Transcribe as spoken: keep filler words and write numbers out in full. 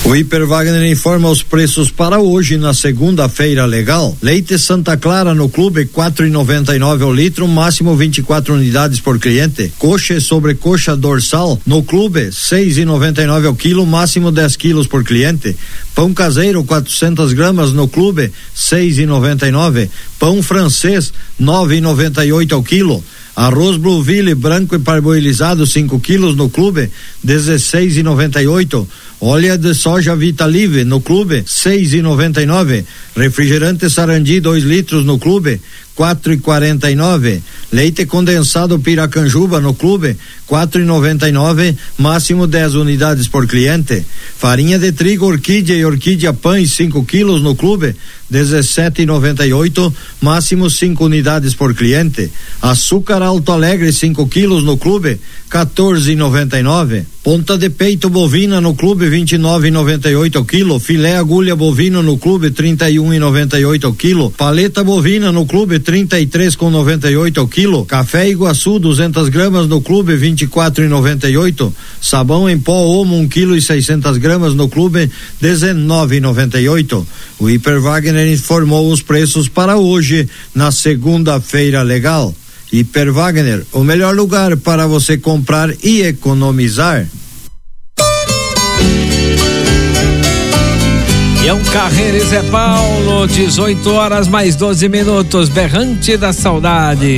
O Hiper Wagner informa os preços para hoje na segunda-feira legal. Leite Santa Clara no clube quatro e noventa e nove ao litro, máximo vinte e quatro unidades por cliente. Coxa e sobrecoxa dorsal no clube seis e noventa e nove ao quilo, máximo dez quilos por cliente. Pão caseiro quatrocentas gramas no clube seis e noventa e nove. Pão francês nove e noventa e oito ao quilo. Arroz Blueville branco e parboilizado cinco quilos no clube dezesseis e noventa e oito. Óleo de soja Vitalive no clube seis e noventa e nove. Refrigerante Sarandi dois litros no clube quatro e quarenta e nove. Leite condensado Piracanjuba no clube quatro e noventa e nove, máximo dez unidades por cliente. Farinha de trigo Orquídea e Orquídea Pães cinco quilos no clube dezessete e noventa e oito, máximo cinco unidades por cliente. Açúcar Alto Alegre cinco quilos no clube quatorze e noventa e nove. Ponta de peito bovina no clube vinte e nove e noventa e oito ao quilo. Filé agulha bovino no clube trinta e um e noventa e oito ao quilo. Paleta bovina no clube trinta e três com noventa e oito ao quilo. Café Iguaçu duzentas gramas no clube vinte e quatro e noventa e oito. Sabão em pó Omo um quilo e seiscentas gramas no clube dezenove e noventa e oito. O Hiper Wagner informou os preços para hoje na segunda-feira legal. Hiper Wagner, o melhor lugar para você comprar e economizar. E é um Carreira e Zé Paulo, dezoito horas mais doze minutos, berrante da saudade.